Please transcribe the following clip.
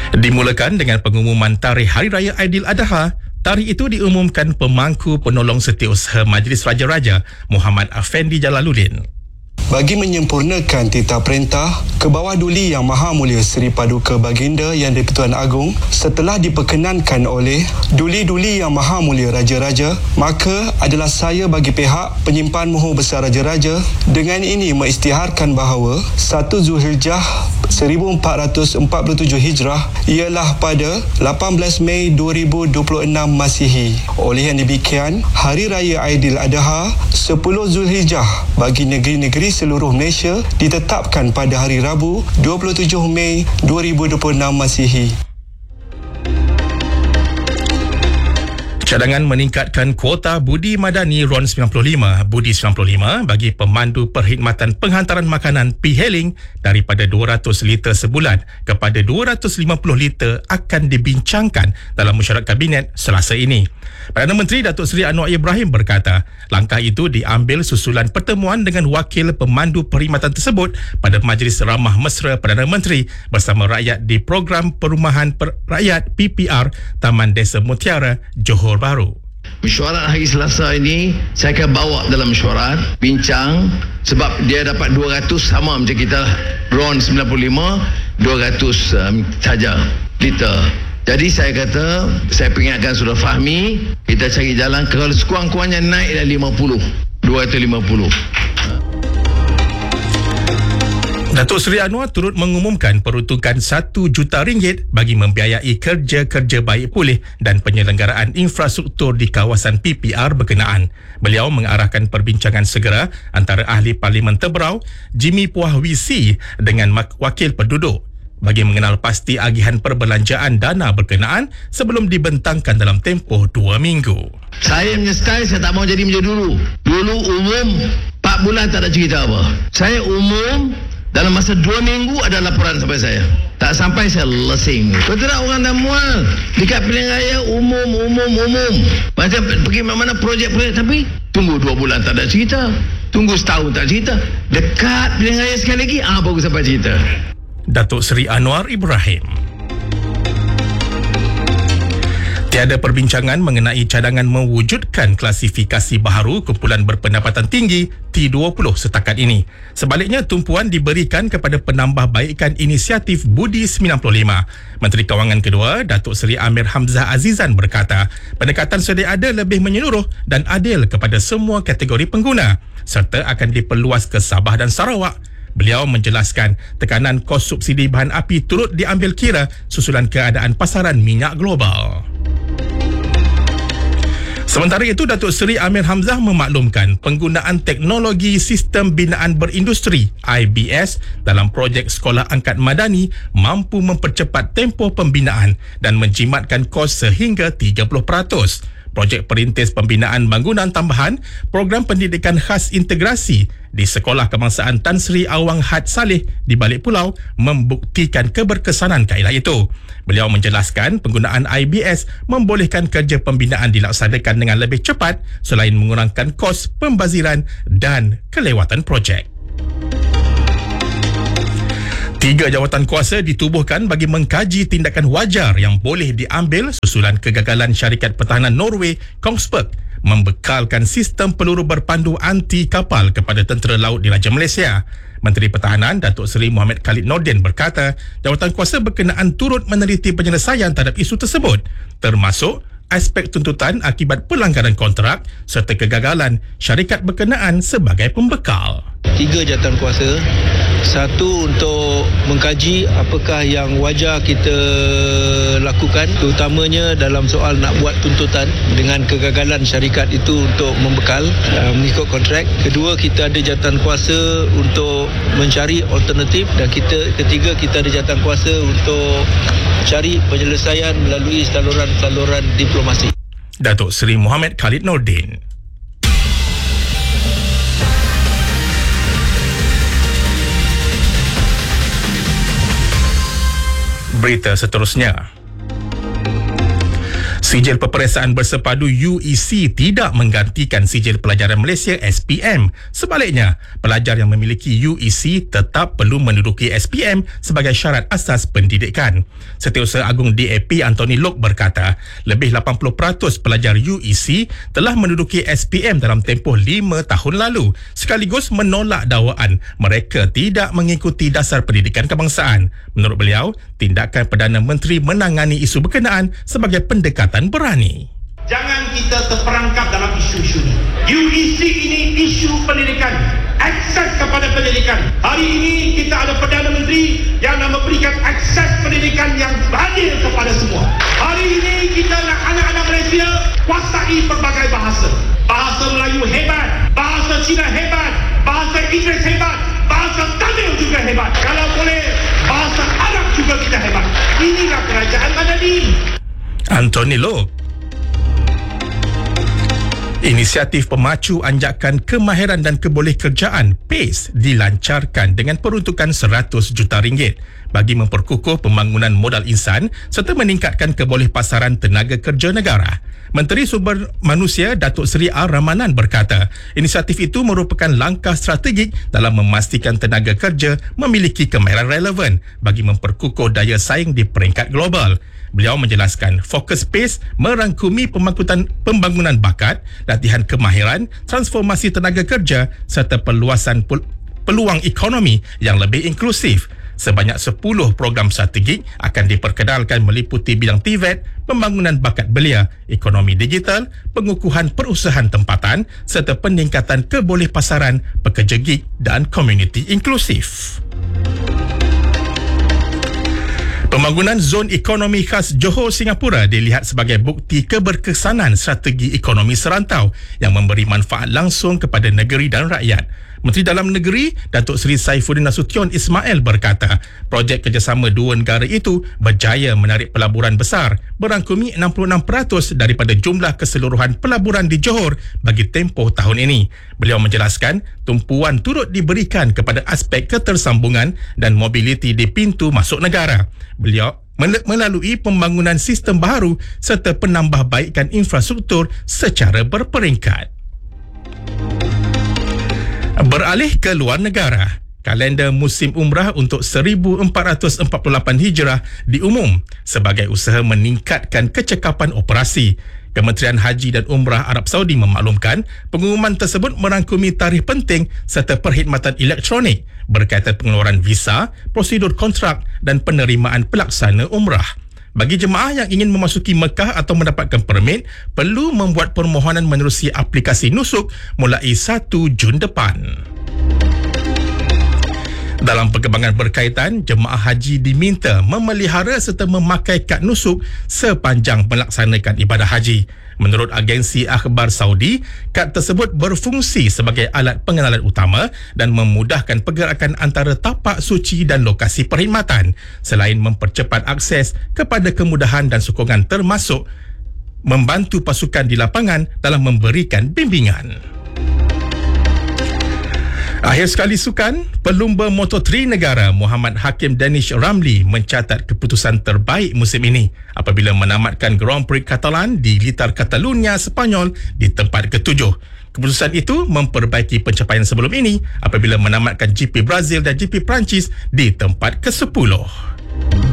Dimulakan dengan pengumuman tarikh Hari Raya Aidiladha. Tarikh itu diumumkan pemangku penolong setiausaha Majlis Raja-Raja Muhammad Afendi Jalaluddin. Bagi menyempurnakan titah perintah ke bawah Duli Yang Maha Mulia Seri Paduka Baginda Yang di-Pertuan Agong setelah diperkenankan oleh Duli-Duli Yang Maha Mulia Raja-Raja, maka adalah saya bagi pihak penyimpan mohon besar Raja-Raja dengan ini mengisytiharkan bahawa 1 Zulhijjah 1447 Hijrah ialah pada 18 Mei 2026 Masihi. Oleh yang demikian, Hari Raya Aidiladha 10 Zulhijjah bagi negeri-negeri seluruh Malaysia ditetapkan pada hari Rabu 27 Mei 2026 Masihi. Cadangan meningkatkan kuota Budi Madani RON 95 Budi 95 bagi pemandu perkhidmatan penghantaran makanan P-Hailing daripada 200 liter sebulan kepada 250 liter akan dibincangkan dalam mesyuarat Kabinet Selasa ini. Perdana Menteri Datuk Seri Anwar Ibrahim berkata, langkah itu diambil susulan pertemuan dengan wakil pemandu perkhidmatan tersebut pada Majlis Ramah Mesra Perdana Menteri bersama rakyat di Program Perumahan Rakyat PPR Taman Desa Mutiara, Johor Bahru. Mesyuarat hari Selasa ini saya akan bawa dalam mesyuarat, bincang sebab dia dapat 200 sama macam kita RON 95 200 saja liter. Jadi saya kata, saya peringatkan Saudara Fahmi, kita cari jalan kalau sekurang-kurangnya naik dah 250. Datuk Seri Anwar turut mengumumkan peruntukan RM1 juta bagi membiayai kerja-kerja baik pulih dan penyelenggaraan infrastruktur di kawasan PPR berkenaan. Beliau mengarahkan perbincangan segera antara Ahli Parlimen Teberau, Jimmy Puah WC dengan Wakil Penduduk bagi mengenal pasti agihan perbelanjaan dana berkenaan sebelum dibentangkan dalam tempoh 2 minggu. Saya punya style, saya tak mau jadi macam dulu. Dulu umum 4 bulan tak ada cerita apa. Saya umum dalam masa 2 minggu ada laporan sampai saya. Tak sampai saya lesing. Betul tak orang dah mual dekat pilihan raya umum. Macam pergi mana projek-projek, tapi tunggu 2 bulan tak ada cerita. Tunggu setahun tak cerita. Dekat pilihan raya sekali lagi baru sampai cerita. Datuk Seri Anwar Ibrahim. Tiada perbincangan mengenai cadangan mewujudkan klasifikasi baharu kumpulan berpendapatan tinggi T20 setakat ini. Sebaliknya, tumpuan diberikan kepada penambahbaikan inisiatif Budi 95. Menteri Kewangan kedua, Datuk Seri Amir Hamzah Azizan berkata, pendekatan sedia ada lebih menyeluruh dan adil kepada semua kategori pengguna serta akan diperluas ke Sabah dan Sarawak. Beliau menjelaskan tekanan kos subsidi bahan api turut diambil kira susulan keadaan pasaran minyak global. Sementara itu, Datuk Seri Amir Hamzah memaklumkan penggunaan teknologi sistem binaan berindustri IBS dalam projek Sekolah Angkat Madani mampu mempercepat tempoh pembinaan dan menjimatkan kos sehingga 30%. Projek Perintis Pembinaan Bangunan Tambahan Program Pendidikan Khas Integrasi di Sekolah Kebangsaan Tan Sri Awang Had Saleh di Balik Pulau membuktikan keberkesanan kaedah itu. Beliau menjelaskan penggunaan IBS membolehkan kerja pembinaan dilaksanakan dengan lebih cepat selain mengurangkan kos pembaziran dan kelewatan projek. 3 jawatan kuasa ditubuhkan bagi mengkaji tindakan wajar yang boleh diambil susulan kegagalan syarikat pertahanan Norway Kongsberg membekalkan sistem peluru berpandu anti kapal kepada tentera laut di Raja Malaysia. Menteri Pertahanan Datuk Seri Mohamed Khalid Nordin berkata, jawatan kuasa berkenaan turut meneliti penyelesaian terhadap isu tersebut, termasuk aspek tuntutan akibat pelanggaran kontrak serta kegagalan syarikat berkenaan sebagai pembekal. 3 jawatan kuasa. 1 untuk mengkaji apakah yang wajar kita lakukan, terutamanya dalam soal nak buat tuntutan dengan kegagalan syarikat itu untuk membekal mengikut kontrak. Kedua, kita ada jawatan kuasa untuk mencari alternatif, dan ketiga, kita ada jawatan kuasa untuk cari penyelesaian melalui saluran-saluran diplomasi. Datuk Seri Mohamed Khalid Nordin. Berita seterusnya. Sijil Peperiksaan Bersepadu UEC tidak menggantikan Sijil Pelajaran Malaysia SPM. Sebaliknya, pelajar yang memiliki UEC tetap perlu menduduki SPM sebagai syarat asas pendidikan. Setiausaha Agung DAP Anthony Lok berkata, lebih 80% pelajar UEC telah menduduki SPM dalam tempoh 5 tahun lalu, sekaligus menolak dakwaan mereka tidak mengikuti dasar pendidikan kebangsaan. Menurut beliau, tindakan Perdana Menteri menangani isu berkenaan sebagai pendekatan berani. Jangan kita terperangkap dalam isu-isu ini. UEC ini isu pendidikan, akses kepada pendidikan. Hari ini kita ada Perdana Menteri yang nak memberikan akses pendidikan yang adil kepada semua. Hari ini kita nak anak-anak Malaysia kuasai pelbagai bahasa. Bahasa Melayu hebat, bahasa Cina hebat, bahasa Inggeris hebat, bahasa Tamil juga hebat. Kalau boleh, bahasa Arab juga kita hebat. Inilah kerajaan Madani. Anthony Lok. Inisiatif Pemacu Anjakan Kemahiran dan Kebolehkerjaan PACE dilancarkan dengan peruntukan RM100 juta bagi memperkukuh pembangunan modal insan serta meningkatkan kebolehpasaran tenaga kerja negara. Menteri Sumber Manusia Datuk Seri R. Ramanan berkata, inisiatif itu merupakan langkah strategik dalam memastikan tenaga kerja memiliki kemahiran relevan bagi memperkukuh daya saing di peringkat global. Beliau menjelaskan fokus PACE merangkumi pembangunan bakat, latihan kemahiran, transformasi tenaga kerja serta perluasan peluang ekonomi yang lebih inklusif. Sebanyak 10 program strategik akan diperkenalkan meliputi bidang TVET, pembangunan bakat belia, ekonomi digital, pengukuhan perusahaan tempatan serta peningkatan kebolehpasaran, pekerja gig dan komuniti inklusif. Pembangunan Zon Ekonomi Khas Johor Singapura dilihat sebagai bukti keberkesanan strategi ekonomi serantau yang memberi manfaat langsung kepada negeri dan rakyat. Menteri Dalam Negeri Datuk Seri Saifuddin Nasution Ismail berkata, projek kerjasama dua negara itu berjaya menarik pelaburan besar, berangkumi 66% daripada jumlah keseluruhan pelaburan di Johor bagi tempoh tahun ini. Beliau menjelaskan, tumpuan turut diberikan kepada aspek ketersambungan dan mobiliti di pintu masuk negara. Beliau melalui pembangunan sistem baharu serta penambahbaikan infrastruktur secara berperingkat. Beralih ke luar negara, kalender musim umrah untuk 1448 Hijrah diumum sebagai usaha meningkatkan kecekapan operasi. Kementerian Haji dan Umrah Arab Saudi memaklumkan pengumuman tersebut merangkumi tarikh penting serta perkhidmatan elektronik berkaitan pengeluaran visa, prosedur kontrak dan penerimaan pelaksana umrah. Bagi jemaah yang ingin memasuki Mekah atau mendapatkan permit, perlu membuat permohonan menerusi aplikasi Nusuk mulai 1 Jun depan. Dalam perkembangan berkaitan, jemaah haji diminta memelihara serta memakai kad nusuk sepanjang melaksanakan ibadah haji. Menurut agensi akhbar Saudi, kad tersebut berfungsi sebagai alat pengenalan utama dan memudahkan pergerakan antara tapak suci dan lokasi perkhidmatan, selain mempercepat akses kepada kemudahan dan sokongan termasuk membantu pasukan di lapangan dalam memberikan bimbingan. Akhir sekali sukan, pelumba Moto3 negara Muhammad Hakim Danish Ramli mencatat keputusan terbaik musim ini apabila menamatkan Grand Prix Catalan di litar Catalunya, Sepanyol di tempat ke-7. Keputusan itu memperbaiki pencapaian sebelum ini apabila menamatkan GP Brazil dan GP Perancis di tempat ke-10.